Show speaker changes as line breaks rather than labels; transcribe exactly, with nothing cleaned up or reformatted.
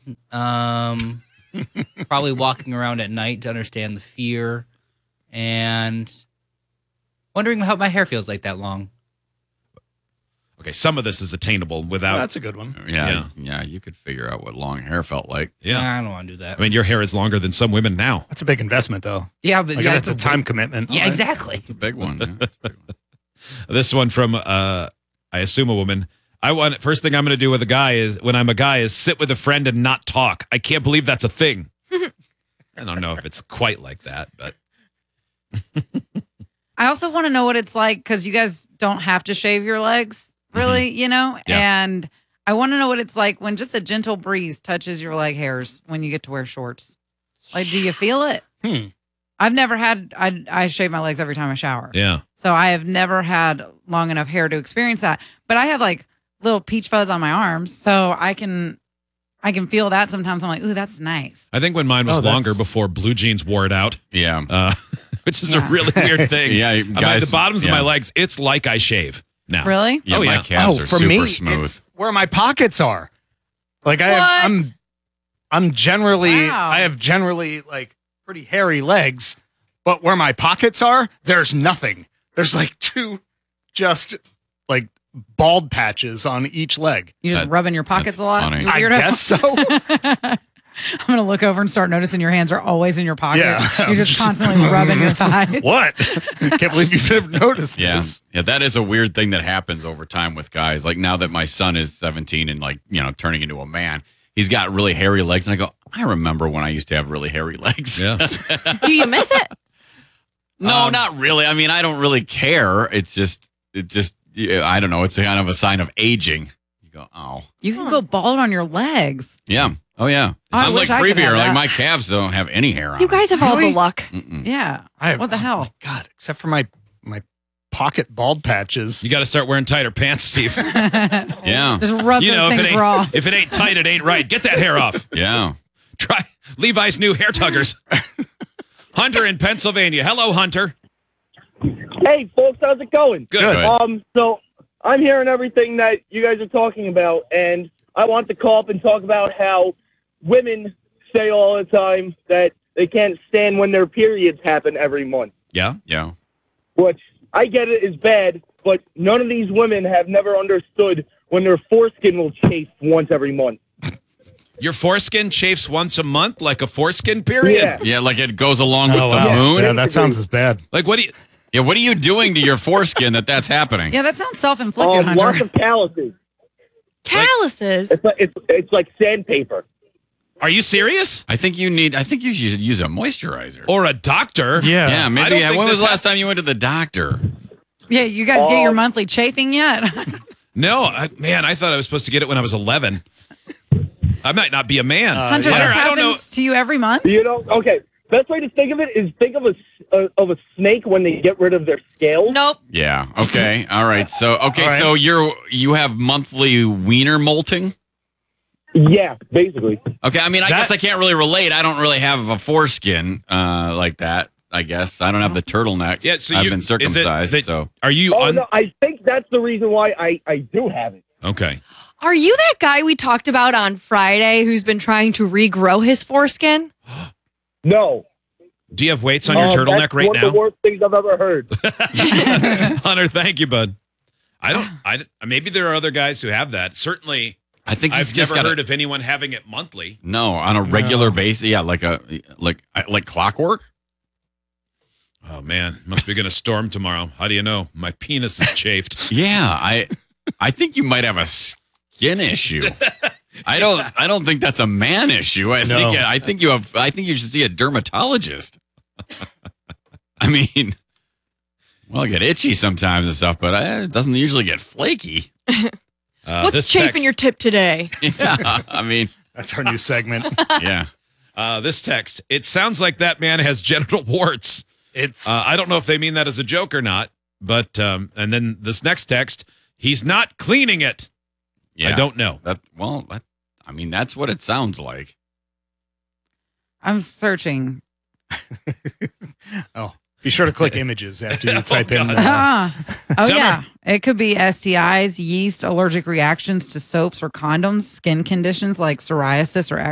Um, probably walking around at night to understand the fear, and wondering how my hair feels like that long.
Okay, some of this is attainable without.
Oh, that's a good one.
Yeah,
Yeah.
yeah, you could figure out what long hair felt like.
Yeah.
Nah, I don't want to do that.
I mean, your hair is longer than some women now.
That's a big investment, though.
yeah, but
Like,
yeah,
that's a
it's
time
big-
commitment.
Yeah, exactly.
It's a big one. Yeah, it's a big one.
This one from, uh, I assume a woman. I want first thing I'm going to do with a guy is when I'm a guy is sit with a friend and not talk. I can't believe that's a thing. I don't know if it's quite like that, but
I also want to know what it's like because you guys don't have to shave your legs, really, you know?
Yeah.
And I want to know what it's like when just a gentle breeze touches your leg hairs when you get to wear shorts. Like, do you feel it?
Hmm.
I've never had, I, I shave my legs every time I shower.
yeah.
So I have never had long enough hair to experience that. But I have like little peach fuzz on my arms. So I can, I can feel that sometimes. I'm like, ooh, that's nice.
I think when mine was
Oh, that's-
longer before blue jeans wore it out,
Yeah.
uh, which is
Yeah.
a really weird thing.
Yeah,
I'm like,
guys-
the bottoms
yeah.
of my legs, it's like I shave now.
Really?
Yeah,
Oh,
my
yeah.
calves
oh,
are
for
super
me,
smooth.
it's where my pockets are. Like I have,
What?
I'm, I'm generally,
Wow.
I have generally like pretty hairy legs, but where my pockets are, there's nothing. There's like two, just like bald patches on each leg.
You just
That-
rubbing your pockets
that's
a lot?
funny.
You
I
weirdo?
guess so.
I'm going to look over and start noticing your hands are always in your pocket.
Yeah,
You're
I'm
just
just-
constantly rubbing your thighs.
What? Can't believe you've never noticed
Yeah.
this.
Yeah, that is a weird thing that happens over time with guys. Like now that my son is seventeen and like, you know, turning into a man, he's got really hairy legs. And I go, I remember when I used to have really hairy legs.
Yeah.
Do you miss it?
No,
Um,
not really. I mean, I don't really care. It's just, it just, yeah, I don't know. It's kind of a sign of aging. You go, oh,
You can go bald on your legs.
yeah. Oh, yeah.
Oh, I
Just
wish
like
I could
Freebie,
have
like
that.
my calves don't have any hair on
You guys have all
Really?
the luck.
them. Mm-mm.
Yeah.
I have,
What the
oh
hell?
my God, except for my my pocket bald patches.
You got to start wearing tighter pants, Steve.
Yeah.
Just rub
You know,
those
if it,
things raw.
ain't, if it ain't tight, it ain't right. Get that hair off.
Yeah.
Try Levi's new hair tuggers. Hunter in Pennsylvania. Hello, Hunter.
Hey, folks, how's it going?
Good.
Good.
Um, so I'm hearing everything that you guys are talking about, and I want to call up and talk about how women say all the time that they can't stand when their periods happen every month,
Yeah.
Yeah.
which I get it is bad, but none of these women have never understood when their foreskin will chafe once every month.
Your foreskin chafes once a month, like a foreskin period.
Yeah.
Yeah. Like it goes along with
Oh,
the
wow.
moon.
Yeah, that sounds as bad.
Like, what do you?
Yeah. What are you doing to your foreskin that that's happening?
Yeah, that sounds self-inflicted,
Um,
Hunter.
lots of calluses.
Calluses.
It's like, it's, it's like sandpaper.
Are you serious?
I think you need, I think you should use a moisturizer.
Or a doctor?
Yeah.
yeah.
I
Maybe.
don't
Yeah,
think
when was
this
the last time you went to the doctor?
Yeah, you guys get your
Um,
monthly chafing yet?
No, I, man. I thought I was supposed to get it when I was eleven. I might not be a man.
Hunter,
Hunter,
this
I don't know.
happens to you every month?
You know, okay. Best way to think of it is think of a, uh, of a snake when they get rid of their scales.
Nope.
Yeah. Okay. All right. So, okay.
All right.
So you're, you have monthly wiener molting?
Yeah, basically.
Okay. I mean, I
That-
guess I can't really relate. I don't really have a foreskin uh, like that. I guess I don't have the turtleneck.
Yeah, so
I've
you-
been
is it
circumcised.
that-
So
Are you
Oh,
un-
no, I think that's the reason why I, I do have it.
Okay.
Are you that guy we talked about on Friday who's been trying to regrow his foreskin?
No.
Do you have weights on your
Um,
turtleneck
that's
right
one
now?
of the worst things I've ever heard.
Hunter, thank you, bud. I don't. I maybe there are other guys who have that. Certainly,
I think he's
I've
just
never
got
heard of anyone having it monthly.
no on a regular basis. Yeah, like a like like clockwork.
Oh man, must be going to storm tomorrow. How do you know? My penis is chafed.
Yeah, I I think you might have a skin issue. I don't I don't think that's a man issue. I
No.
think I think you have I think you should see a dermatologist. I mean, well, I get itchy sometimes and stuff, but I, it doesn't usually get flaky.
Uh,
What's
this
chafing
text,
your tip today?
Yeah, I mean,
That's our new segment.
yeah.
uh, this text. It sounds like that man has genital warts.
It's
Uh, I don't know if they mean that as a joke or not, but um, and then this next text. He's not cleaning it.
Yeah.
I don't know.
That well, that, I mean, that's what it sounds like.
I'm searching.
Oh, be sure to click images after you type in.
God.
Uh,
Ah. Oh,
Tell
yeah. It could be S T Is, yeast, allergic reactions to soaps or condoms, skin conditions like psoriasis or